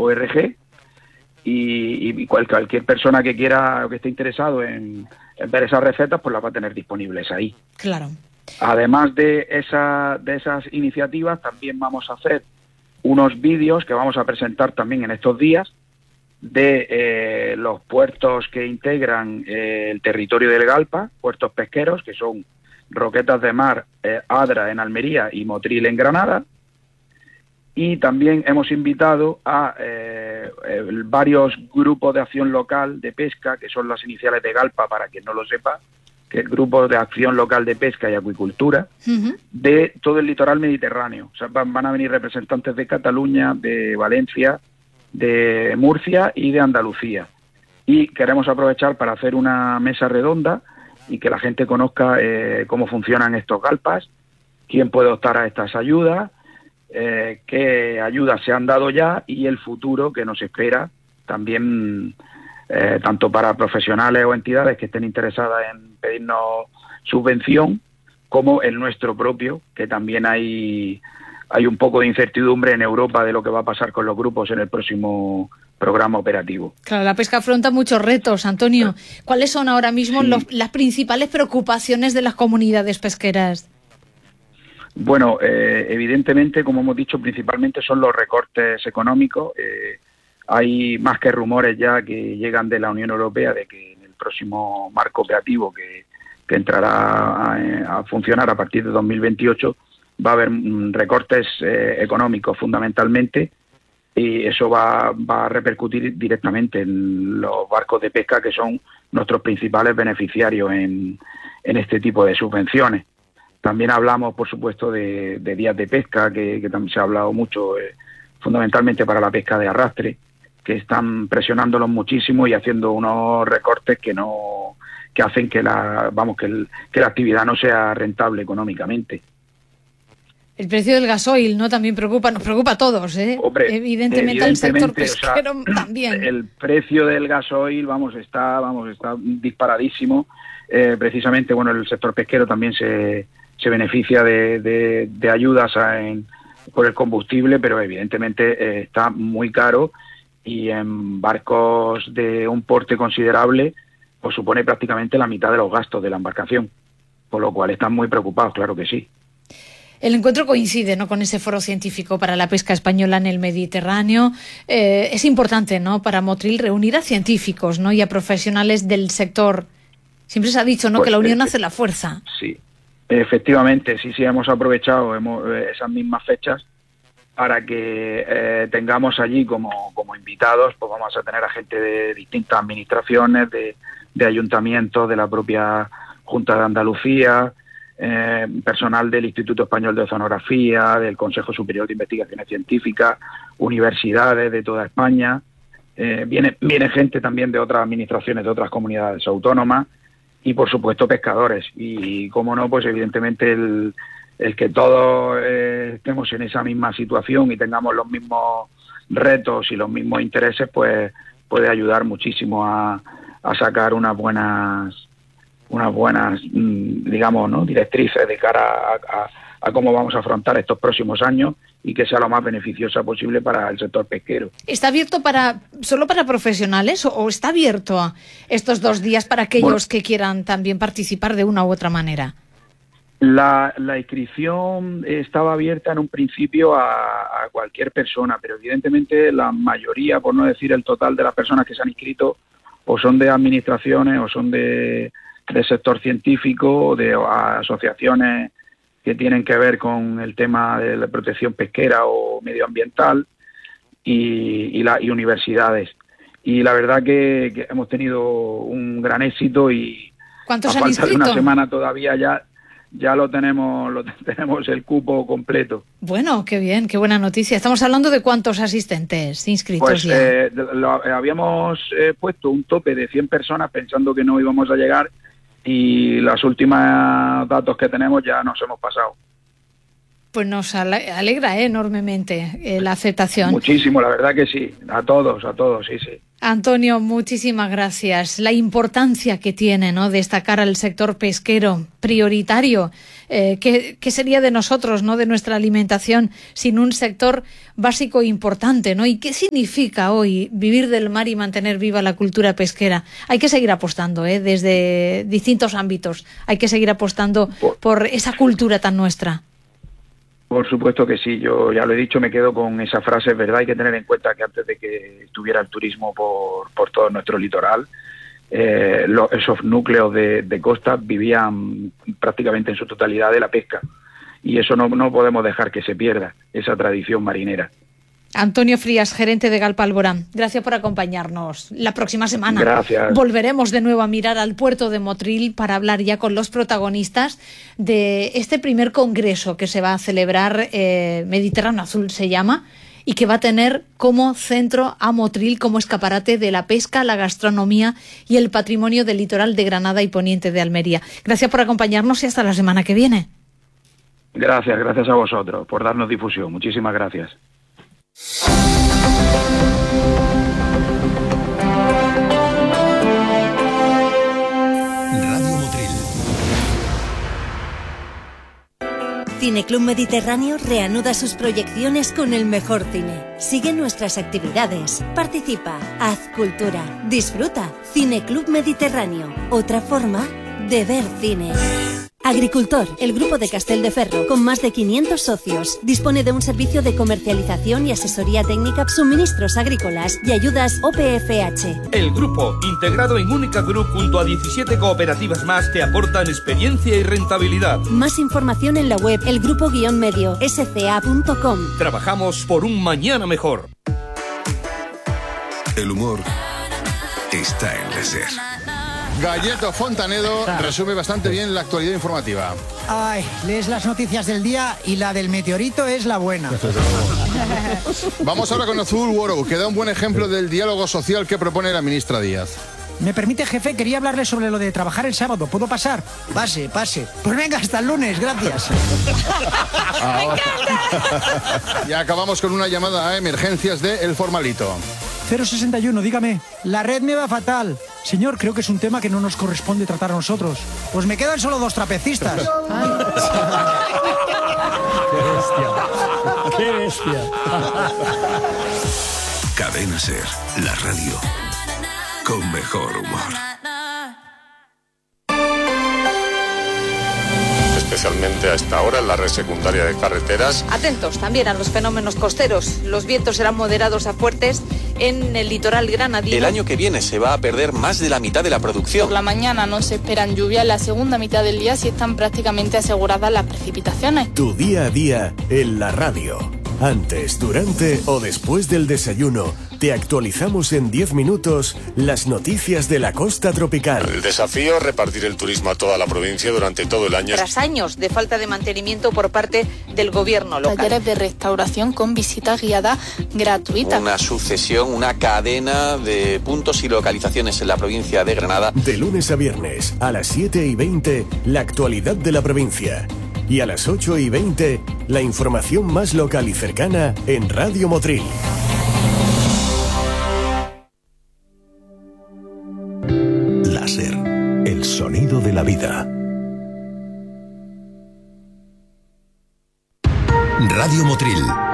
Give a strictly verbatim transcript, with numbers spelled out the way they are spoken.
org, y, y cual, cualquier persona que quiera o que esté interesado en, en ver esas recetas, pues las va a tener disponibles ahí. Claro. Además de, esa, de esas iniciativas, también vamos a hacer unos vídeos que vamos a presentar también en estos días de eh, los puertos que integran eh, el territorio del Galpa, puertos pesqueros, que son Roquetas de Mar, eh, Adra en Almería y Motril en Granada. Y también hemos invitado a eh, eh, varios grupos de acción local de pesca, que son las iniciales de Galpa, para quien no lo sepa, que es el Grupo de Acción Local de Pesca y Acuicultura, uh-huh. de todo el litoral mediterráneo. O sea, van, van a venir representantes de Cataluña, de Valencia, de Murcia y de Andalucía. Y queremos aprovechar para hacer una mesa redonda y que la gente conozca eh, cómo funcionan estos galpas, quién puede optar a estas ayudas, eh, qué ayudas se han dado ya y el futuro que nos espera también, eh, tanto para profesionales o entidades que estén interesadas en pedirnos subvención, como el nuestro propio, que también hay, hay un poco de incertidumbre en Europa de lo que va a pasar con los grupos en el próximo programa operativo. Claro, la pesca afronta muchos retos, Antonio. ¿Cuáles son ahora mismo sí. los, las principales preocupaciones de las comunidades pesqueras? Bueno, eh, evidentemente, como hemos dicho, principalmente son los recortes económicos. Eh, hay más que rumores ya que llegan de la Unión Europea de que en el próximo marco operativo que, que entrará a, a funcionar a partir de dos mil veintiocho va a haber mm, recortes eh, económicos fundamentalmente, y eso va, va a repercutir directamente en los barcos de pesca, que son nuestros principales beneficiarios en, en este tipo de subvenciones. También hablamos, por supuesto, de, de días de pesca, que, que también se ha hablado mucho, eh, fundamentalmente para la pesca de arrastre, que están presionándolos muchísimo y haciendo unos recortes que no que hacen que la vamos que, el, que la actividad no sea rentable económicamente. El precio del gasoil, ¿no? También preocupa, nos preocupa a todos, ¿eh? Hombre, evidentemente, evidentemente al sector pesquero, o sea, también. El precio del gasoil, vamos, está, vamos, está disparadísimo. Eh, precisamente, bueno, el sector pesquero también se, se beneficia de, de, de ayudas a, en, por el combustible, pero evidentemente eh, está muy caro, y en barcos de un porte considerable pues supone prácticamente la mitad de los gastos de la embarcación, por lo cual están muy preocupados, claro que sí. El encuentro coincide, ¿no?, con ese foro científico para la pesca española en el Mediterráneo. Eh, es importante, ¿no?, para Motril reunir a científicos, ¿no?, y a profesionales del sector. Siempre se ha dicho, ¿no?, pues, que la unión eh, hace la fuerza. Sí, efectivamente, sí, sí, hemos aprovechado hemos, eh, esas mismas fechas para que eh, tengamos allí como, como invitados, pues vamos a tener a gente de distintas administraciones, de, de ayuntamientos, de la propia Junta de Andalucía, Eh, personal del Instituto Español de Oceanografía, del Consejo Superior de Investigaciones Científicas, universidades de toda España, eh, viene, viene gente también de otras administraciones, de otras comunidades autónomas, y por supuesto pescadores. Y, y como no, pues evidentemente el, el que todos eh, estemos en esa misma situación y tengamos los mismos retos y los mismos intereses, pues puede ayudar muchísimo a, a sacar unas buenas unas buenas, digamos, ¿no?, directrices de cara a, a, a cómo vamos a afrontar estos próximos años y que sea lo más beneficiosa posible para el sector pesquero. ¿Está abierto para solo para profesionales o, o está abierto a estos dos días para aquellos bueno, que quieran también participar de una u otra manera? La, la inscripción estaba abierta en un principio a, a cualquier persona, pero evidentemente la mayoría, por no decir el total de las personas que se han inscrito, o son de administraciones o son de del sector científico, de asociaciones que tienen que ver con el tema de la protección pesquera o medioambiental, y, y, la, y universidades. Y la verdad que, que hemos tenido un gran éxito, y ¿cuántos a han falta inscrito? de una semana todavía ya ya lo tenemos lo tenemos el cupo completo. Bueno, qué bien, qué buena noticia. Estamos hablando de cuántos asistentes inscritos pues, ya. Eh, lo, habíamos eh, puesto un tope de cien personas pensando que no íbamos a llegar, y los últimos datos que tenemos ya nos hemos pasado. Pues nos alegra ¿eh? enormemente eh, la aceptación. Muchísimo, la verdad que sí. A todos, a todos, sí, sí. Antonio, muchísimas gracias. La importancia que tiene, ¿no?, destacar al sector pesquero prioritario. Eh, ¿qué, ¿Qué sería de nosotros, no, de nuestra alimentación, sin un sector básico e importante, ¿no? ¿Y qué significa hoy vivir del mar y mantener viva la cultura pesquera? Hay que seguir apostando, ¿eh? Desde distintos ámbitos. Hay que seguir apostando por, por esa cultura tan nuestra. Por supuesto que sí, yo ya lo he dicho, me quedo con esa frase, es verdad, hay que tener en cuenta que antes de que estuviera el turismo por, por todo nuestro litoral, eh, los, esos núcleos de, de costa vivían prácticamente en su totalidad de la pesca, y eso no, no podemos dejar que se pierda, esa tradición marinera. Antonio Frías, gerente de Galp Alborán, gracias por acompañarnos. La próxima semana gracias. Volveremos de nuevo a mirar al puerto de Motril para hablar ya con los protagonistas de este primer congreso que se va a celebrar, eh, Mediterráneo Azul se llama, y que va a tener como centro a Motril como escaparate de la pesca, la gastronomía y el patrimonio del litoral de Granada y poniente de Almería. Gracias por acompañarnos y hasta la semana que viene. Gracias, gracias a vosotros por darnos difusión. Muchísimas gracias. Radio Motril. Cineclub Mediterráneo reanuda sus proyecciones con el mejor cine. Sigue nuestras actividades, participa, haz cultura, disfruta. Cineclub Mediterráneo, otra forma de ver cine. Agricultor, el grupo de Castelldeferro, con más de quinientos socios, dispone de un servicio de comercialización y asesoría técnica, suministros agrícolas y ayudas O P F H. El grupo, integrado en Única Group junto a diecisiete cooperativas más, te aportan experiencia y rentabilidad. Más información en la web elgrupo-medio s c a punto com. Trabajamos por un mañana mejor. El humor está en la SER. Galleto Fontanedo resume bastante bien la actualidad informativa. Ay, lees las noticias del día y la del meteorito es la buena. Vamos ahora con Azul World, que da un buen ejemplo del diálogo social que propone la ministra Díaz. ¿Me permite, jefe? Quería hablarle sobre lo de trabajar el sábado. ¿Puedo pasar? Pase, pase. Pues venga, hasta el lunes, gracias. Y acabamos con una llamada a emergencias de El Formalito. cero sesenta y uno, dígame. La red me va fatal. Señor, creo que es un tema que no nos corresponde tratar a nosotros. Pues me quedan solo dos trapecistas. ¡Qué bestia! ¡Qué bestia! Cadena SER, la radio con mejor humor. Especialmente a esta hora en la red secundaria de carreteras. Atentos también a los fenómenos costeros. Los vientos serán moderados a fuertes en el litoral granadino. El año que viene se va a perder más de la mitad de la producción. Por la mañana no se esperan lluvias, la segunda mitad del día sí están prácticamente aseguradas las precipitaciones. Tu día a día en la radio. Antes, durante o después del desayuno, te actualizamos en diez minutos las noticias de la costa tropical. El desafío, repartir el turismo a toda la provincia durante todo el año. Tras años de falta de mantenimiento por parte del gobierno local. Talleres de restauración con visita guiada gratuita. Una sucesión, una cadena de puntos y localizaciones en la provincia de Granada. De lunes a viernes, a las siete y veinte, la actualidad de la provincia. Y a las ocho y veinte, la información más local y cercana en Radio Motril. La SER, el sonido de la vida. Radio Motril.